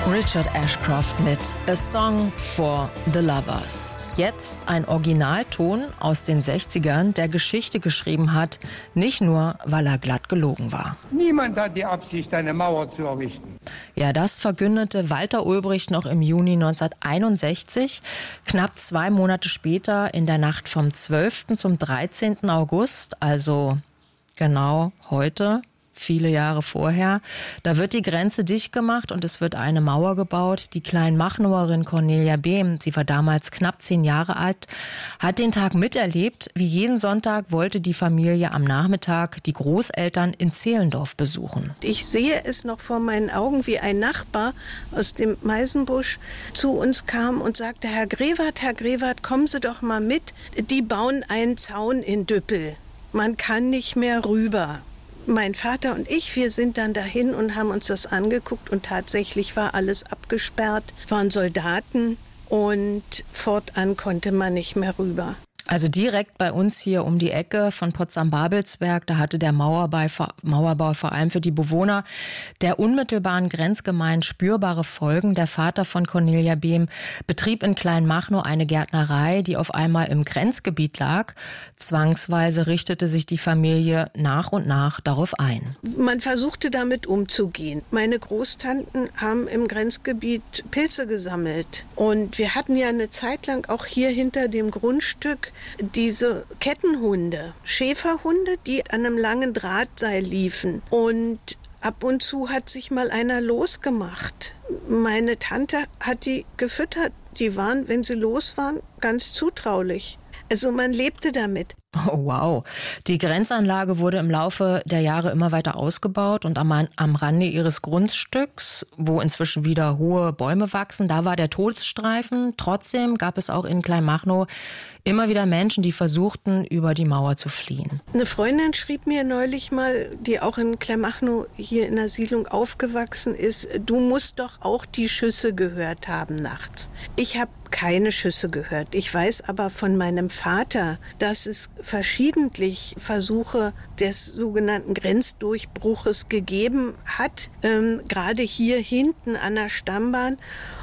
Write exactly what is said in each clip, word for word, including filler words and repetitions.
Richard Ashcroft mit A Song for the Lovers. Jetzt ein Originalton aus den sechzigern, der Geschichte geschrieben hat, nicht nur, weil er glatt gelogen war. Niemand hat die Absicht, eine Mauer zu errichten. Ja, das verkündete Walter Ulbricht noch im Juni neunzehnhunderteinundsechzig. Knapp zwei Monate später, in der Nacht vom zwölften zum dreizehnten August, also genau heute, viele Jahre vorher. Da wird die Grenze dicht gemacht und es wird eine Mauer gebaut. Die Kleinmachnoerin Cornelia Behm, sie war damals knapp zehn Jahre alt, hat den Tag miterlebt. Wie jeden Sonntag wollte die Familie am Nachmittag die Großeltern in Zehlendorf besuchen. Ich sehe es noch vor meinen Augen, wie ein Nachbar aus dem Meisenbusch zu uns kam und sagte, Herr Grewert, Herr Grewert, kommen Sie doch mal mit. Die bauen einen Zaun in Düppel. Man kann nicht mehr rüber. Mein Vater und ich, wir sind dann dahin und haben uns das angeguckt und tatsächlich war alles abgesperrt, waren Soldaten und fortan konnte man nicht mehr rüber. Also direkt bei uns hier um die Ecke von Potsdam-Babelsberg, da hatte der Mauerbau, Mauerbau vor allem für die Bewohner der unmittelbaren Grenzgemeinden spürbare Folgen. Der Vater von Cornelia Behm betrieb in Kleinmachnow eine Gärtnerei, die auf einmal im Grenzgebiet lag. Zwangsweise richtete sich die Familie nach und nach darauf ein. Man versuchte damit umzugehen. Meine Großtanten haben im Grenzgebiet Pilze gesammelt. Und wir hatten ja eine Zeit lang auch hier hinter dem Grundstück diese Kettenhunde, Schäferhunde, die an einem langen Drahtseil liefen. Und ab und zu hat sich mal einer losgemacht. Meine Tante hat die gefüttert. Die waren, wenn sie los waren, ganz zutraulich. Also man lebte damit. Oh, wow. Die Grenzanlage wurde im Laufe der Jahre immer weiter ausgebaut und am, am Rande ihres Grundstücks, wo inzwischen wieder hohe Bäume wachsen, da war der Todesstreifen. Trotzdem gab es auch in Kleinmachnow immer wieder Menschen, die versuchten, über die Mauer zu fliehen. Eine Freundin schrieb mir neulich mal, die auch in Kleinmachnow hier in der Siedlung aufgewachsen ist, du musst doch auch die Schüsse gehört haben nachts. Ich habe keine Schüsse gehört. Ich weiß aber von meinem Vater, dass es verschiedentlich Versuche des sogenannten Grenzdurchbruches gegeben hat, ähm, gerade hier hinten an der Stammbahn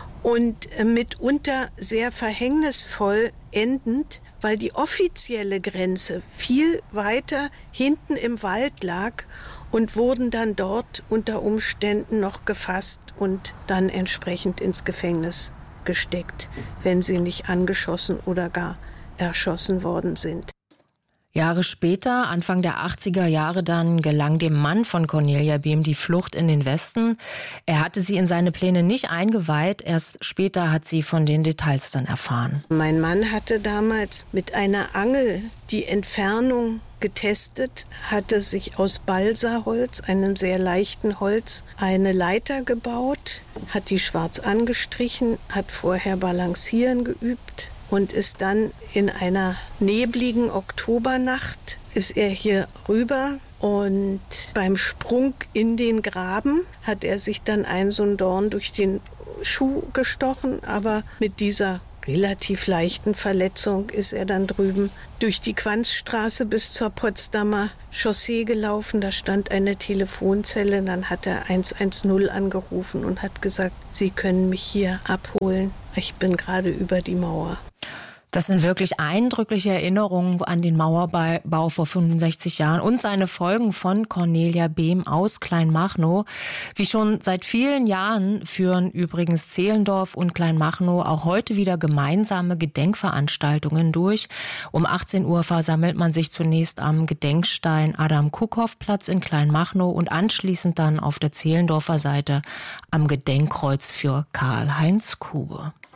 und äh, mitunter sehr verhängnisvoll endend, weil die offizielle Grenze viel weiter hinten im Wald lag und wurden dann dort unter Umständen noch gefasst und dann entsprechend ins Gefängnis gesteckt, wenn sie nicht angeschossen oder gar erschossen worden sind. Jahre später, Anfang der achtziger Jahre dann, gelang dem Mann von Cornelia Behm die Flucht in den Westen. Er hatte sie in seine Pläne nicht eingeweiht. Erst später hat sie von den Details dann erfahren. Mein Mann hatte damals mit einer Angel die Entfernung getestet, hatte sich aus Balsaholz, einem sehr leichten Holz, eine Leiter gebaut, hat die schwarz angestrichen, hat vorher Balancieren geübt. Und ist dann in einer nebligen Oktobernacht, ist er hier rüber und beim Sprung in den Graben hat er sich dann ein so ein Dorn durch den Schuh gestochen, aber mit dieser relativ leichten Verletzung ist er dann drüben durch die Quanzstraße bis zur Potsdamer Chaussee gelaufen. Da stand eine Telefonzelle, dann hat er eins eins null angerufen und hat gesagt, Sie können mich hier abholen. Ich bin gerade über die Mauer. Das sind wirklich eindrückliche Erinnerungen an den Mauerbau vor fünfundsechzig Jahren und seine Folgen von Cornelia Behm aus Kleinmachnow. Wie schon seit vielen Jahren führen übrigens Zehlendorf und Kleinmachnow auch heute wieder gemeinsame Gedenkveranstaltungen durch. Um achtzehn Uhr versammelt man sich zunächst am Gedenkstein Adam-Kuckhoff-Platz in Kleinmachnow und anschließend dann auf der Zehlendorfer Seite am Gedenkkreuz für Karl-Heinz Kube.